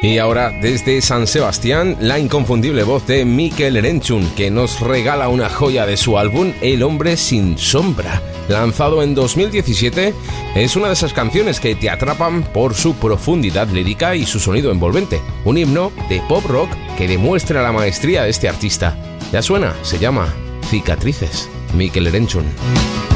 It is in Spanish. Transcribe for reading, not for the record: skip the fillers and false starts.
Y ahora, desde San Sebastián, la inconfundible voz de Mikel Erentzun, que nos regala una joya de su álbum El hombre sin sombra. Lanzado en 2017, es una de esas canciones que te atrapan por su profundidad lírica y su sonido envolvente. Un himno de pop rock que demuestra la maestría de este artista. Ya suena, se llama Cicatrices. Mikel Erentzun.